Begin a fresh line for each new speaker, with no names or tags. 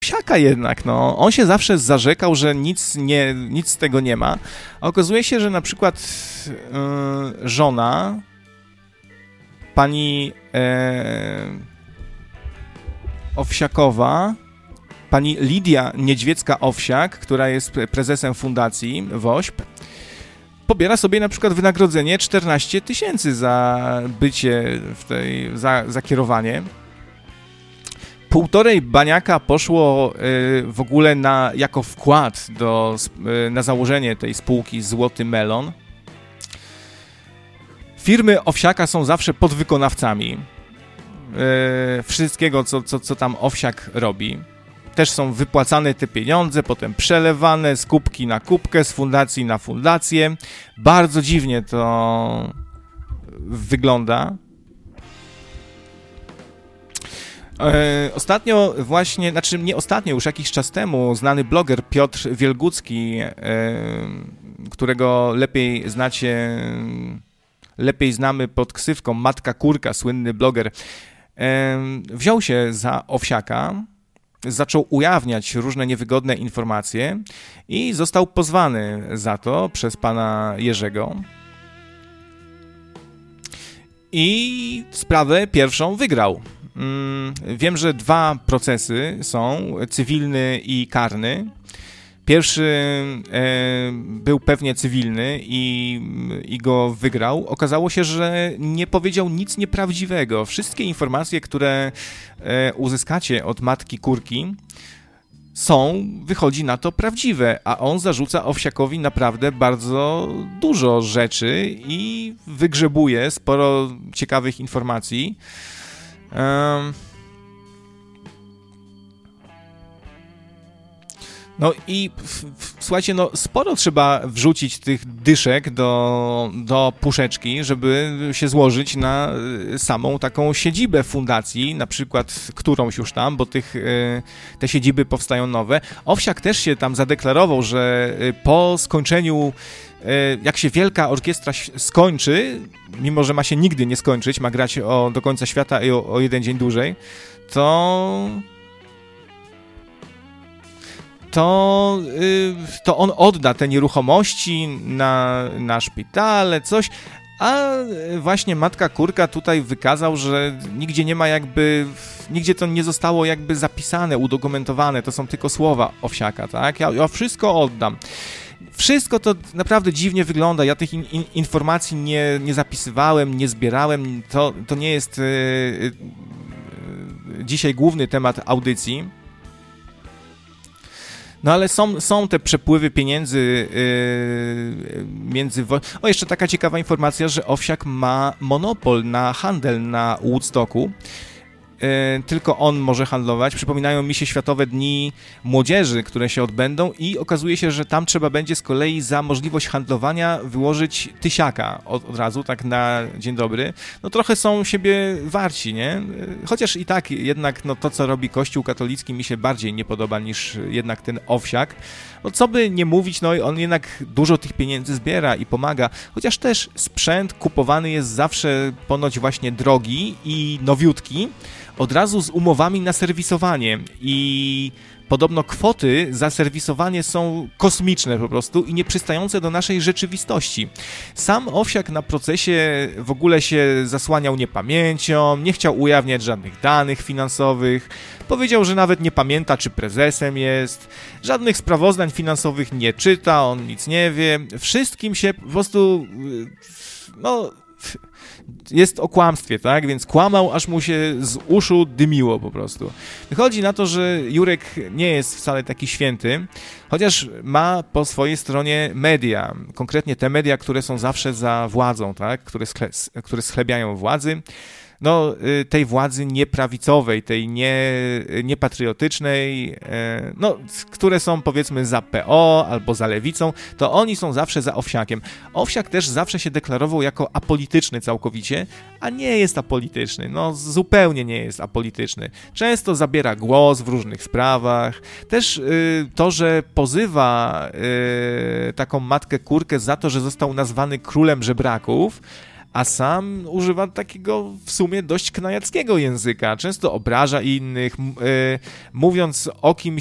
Owsiaka jednak, no. On się zawsze zarzekał, że nic z tego nie ma. A okazuje się, że na przykład żona pani Owsiakowa, pani Lidia Niedźwiecka-Owsiak, która jest prezesem fundacji WOŚP, pobiera sobie na przykład wynagrodzenie 14 000 za bycie za kierowanie. 1,5 baniaka poszło w ogóle jako wkład na założenie tej spółki Złoty Melon. Firmy Owsiaka są zawsze podwykonawcami wszystkiego, co tam Owsiak robi. Też są wypłacane te pieniądze, potem przelewane z kubki na kubkę, z fundacji na fundację. Bardzo dziwnie to wygląda. Ostatnio właśnie, znaczy nie ostatnio, już jakiś czas temu znany bloger Piotr Wielgucki, którego lepiej znamy pod ksywką Matka Kurka, słynny bloger, wziął się za Owsiaka, zaczął ujawniać różne niewygodne informacje i został pozwany za to przez pana Jerzego. I sprawę pierwszą wygrał. Wiem, że 2 procesy są, cywilny i karny. Pierwszy był pewnie cywilny i go wygrał. Okazało się, że nie powiedział nic nieprawdziwego. Wszystkie informacje, które uzyskacie od matki Kurki, wychodzi na to prawdziwe, a on zarzuca Owsiakowi naprawdę bardzo dużo rzeczy i wygrzebuje sporo ciekawych informacji. No i słuchajcie, no sporo trzeba wrzucić tych dyszek do puszeczki, żeby się złożyć na samą taką siedzibę fundacji, na przykład którąś już tam, bo te siedziby powstają nowe. Owsiak też się tam zadeklarował, że po skończeniu, jak się Wielka Orkiestra skończy, mimo że ma się nigdy nie skończyć, ma grać do końca świata i o 1 dzień dłużej, to on odda te nieruchomości na szpitale, coś, a właśnie matka Kurka tutaj wykazał, że nigdzie to nie zostało jakby zapisane, udokumentowane, to są tylko słowa Owsiaka, tak? Ja wszystko oddam. Wszystko to naprawdę dziwnie wygląda, ja tych informacji nie zapisywałem, nie zbierałem, to nie jest dzisiaj główny temat audycji. No ale są te przepływy pieniędzy między... O, jeszcze taka ciekawa informacja, że Owsiak ma monopol na handel na Woodstocku. Tylko on może handlować. Przypominają mi się Światowe Dni Młodzieży, które się odbędą i okazuje się, że tam trzeba będzie z kolei za możliwość handlowania wyłożyć 1000 od razu, tak na dzień dobry. No trochę są siebie warci, nie? Chociaż i tak jednak no, to, co robi Kościół katolicki mi się bardziej nie podoba niż jednak ten Owsiak. No co by nie mówić, no on jednak dużo tych pieniędzy zbiera i pomaga. Chociaż też sprzęt kupowany jest zawsze ponoć właśnie drogi i nowiutki, od razu z umowami na serwisowanie i podobno kwoty za serwisowanie są kosmiczne po prostu i nieprzystające do naszej rzeczywistości. Sam Owsiak na procesie w ogóle się zasłaniał niepamięcią, nie chciał ujawniać żadnych danych finansowych, powiedział, że nawet nie pamięta, czy prezesem jest, żadnych sprawozdań finansowych nie czyta, on nic nie wie, wszystkim się po prostu, no... jest o kłamstwie, tak? Więc kłamał, aż mu się z uszu dymiło po prostu. Wychodzi na to, że Jurek nie jest wcale taki święty, chociaż ma po swojej stronie media, konkretnie te media, które są zawsze za władzą, tak? Które schlebiają władzy. No, tej władzy nieprawicowej, tej niepatriotycznej, no, które są powiedzmy za PO albo za lewicą, to oni są zawsze za Owsiakiem. Owsiak też zawsze się deklarował jako apolityczny całkowicie, a nie jest apolityczny, no zupełnie nie jest apolityczny. Często zabiera głos w różnych sprawach. Też to, że pozywa taką matkę Kurkę za to, że został nazwany królem żebraków, a sam używa takiego w sumie dość knajackiego języka. Często obraża innych, mówiąc o kimś